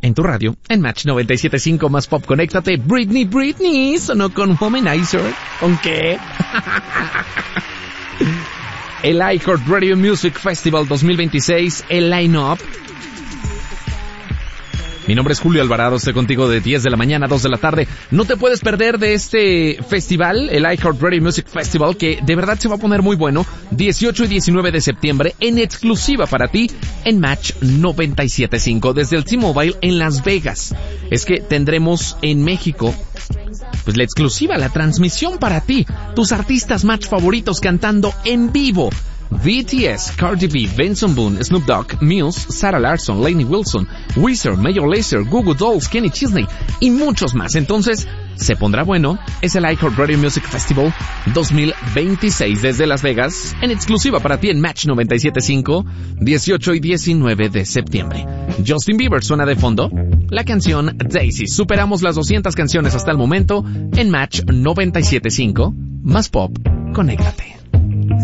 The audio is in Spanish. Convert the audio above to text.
en tu radio, en Match 97.5 más pop. Conéctate. Britney sonó con Womanizer. ¿Con qué? El iHeartRadio Music Festival 2026, el line-up. Mi nombre es Julio Alvarado, estoy contigo de 10 de la mañana a 2 de la tarde. No te puedes perder de este festival, el iHeartRadio Music Festival, que de verdad se va a poner muy bueno, 18 y 19 de septiembre, en exclusiva para ti, en Match 97.5, desde el T-Mobile en Las Vegas. Es que tendremos en México, pues la exclusiva, la transmisión para ti, tus artistas Match favoritos cantando en vivo. BTS, Cardi B, Benson Boone, Snoop Dogg, Muse, Sarah Larsson, Lainey Wilson, Weezer, Major Lazer, Goo Goo Dolls, Kenny Chesney y muchos más. Entonces, se pondrá bueno. Es el iHeartRadio Music Festival 2026 desde Las Vegas, en exclusiva para ti en Match 97.5, 18 y 19 de septiembre. Justin Bieber suena de fondo. La canción Daisy. Superamos las 200 canciones hasta el momento en Match 97.5. Más pop, conéctate.